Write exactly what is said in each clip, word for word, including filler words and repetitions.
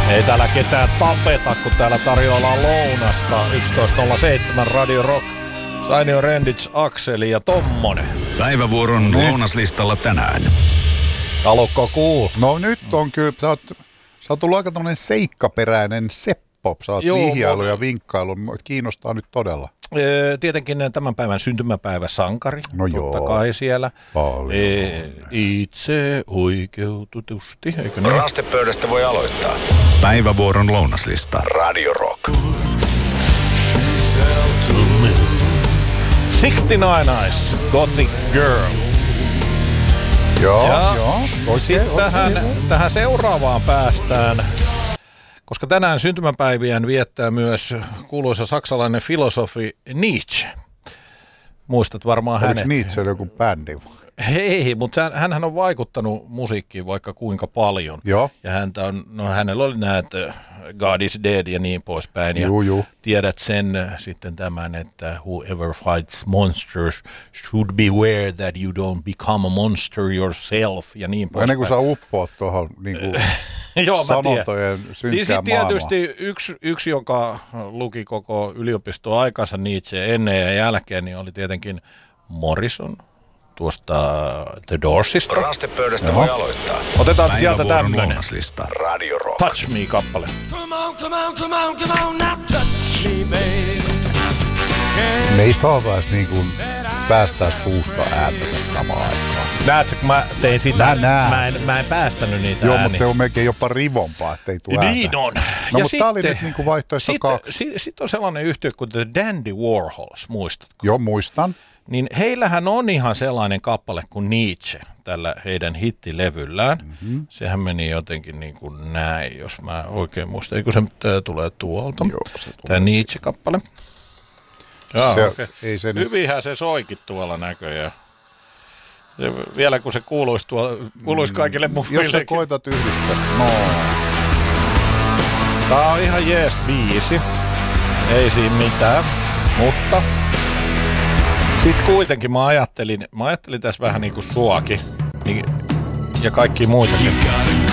Ei täällä ketään tapeta, kun täällä tarjoillaan lounasta. yksitoista nolla seitsemän Radio Rock. Sainio Rendits, Akseli ja Tommonen. Päivävuoron ne. Lounaslistalla tänään. Alukko kuul. No nyt on kyllä, sä oot, sä oot tullut aika tämmönen seikkaperäinen Seppo. Sä oot vihjailu ja vinkkailu. Kiinnostaa nyt todella. Tietenkin tämän päivän syntymäpäivä sankari. No totta joo. kai siellä. Paljon. E, itse oikeututusti, eikö niin? Rastepöydästä voi aloittaa. Päivävuoron lounaslista. Radio Rock. sixty-nine Eyes, Gothic Girl. Joo, ja joo. Oikein, sitten tähän, oikein. tähän seuraavaan päästään. Koska tänään syntymäpäiviään viettää myös kuuluisa saksalainen filosofi Nietzsche. Muistat varmaan hänet. Oliko Nietzsche joku bändi? Hei, mutta hänhän on vaikuttanut musiikkiin vaikka kuinka paljon. Joo. Ja häntä on, no hänellä oli näitä God is Dead ja niin poispäin. Ja juu, juu. tiedät sen sitten tämän, että whoever fights monsters should beware that you don't become a monster yourself ja niin poispäin. Ennen kuin sä uppoat tuohon niin Joo, sanontojen synkkää niin sitten maailmaa. tietysti yksi, yksi, joka luki koko yliopistoaikansa Nietzsche ennen ja jälkeen, niin oli tietenkin Morrison tuosta The Doorsista. Rastepöydästä voi aloittaa. Otetaan sieltä tämmönen lounaslista. Radio Rock. Touch Me-kappale. Come on, come on, come on, come on, now touch me, baby. Me ei saataisi niin kuin päästää suusta ääntä tässä samaan aikaan. Näetkö, kun mä tein sitä, Mä näen. mä en, mä en päästänyt niitä Joo, ääniä. mutta se on melkein jopa rivompaa, ettei tule ääntä. Niin on. No, ja mutta sitten, tää oli nyt niinku vaihtoehto sit, kaksi. Sitten sit on sellainen yhtiö kuin The Dandy Warhols, muistatko? Joo, muistan. Niin heillähän on ihan sellainen kappale kuin Nietzsche tällä heidän hittilevyllään. Mm-hmm. Sehän meni jotenkin niin kuin näin, jos mä oikein muistan. Eikö se tää tulee tuolta? Joo, se tulee. Tämä Nietzsche-kappale. Joo, Se, okay. ei se nyt. Hyvinhän se soikin tuolla näköjään. Se, vielä kun se kuuluisi, tuolla, kuuluisi kaikille mm, muillekin. Jos sä koitat yhdistää. No. Tää on ihan jees biisi. Ei siinä mitään. Mutta sitten kuitenkin mä ajattelin, mä ajattelin tässä vähän niin kuin suakin. Niin, ja kaikki muitakin.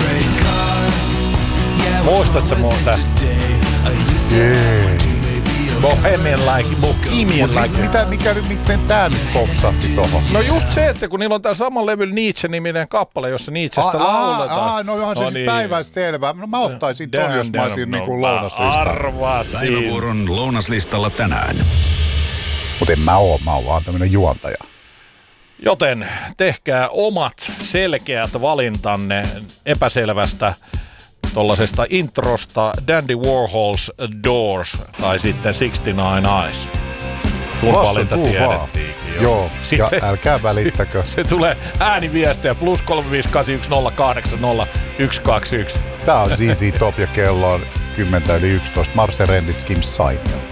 Muistatko muuta? Jee. Bohemian like, Bohemian Mut like. mitä, mikä, miten tää nyt popsahti tohon? No just se, että kun niillä on tää sama levyllä Nietzsche-niminen kappale, jossa Nietzschestä lauletaan. Aa, no onhan se no siis niin. päivän selvää. No mä ottaisin ton, jos mä olisin no, niinku lounaslistalla. Arvasin. Päivävuoron lounaslistalla tänään. Mut en mä oo, mä oon vaan tämmönen juontaja. Joten tehkää omat selkeät valintanne epäselvästä tollasesta introsta Dandy Warhols Doors tai sitten sixty-nine Eyes. Sun Vassa, valinta tuu tiedettiinkin. Joo, joo. ja se, älkää välittäkö. Se, se tulee ääniviestejä plus kolme viisi kahdeksan yksi nolla kahdeksan nolla yksi kaksi yksi. Tää on Z Z Top ja kello on kymmenen yli yksitoista. Marse Rendits, Kim Sainio.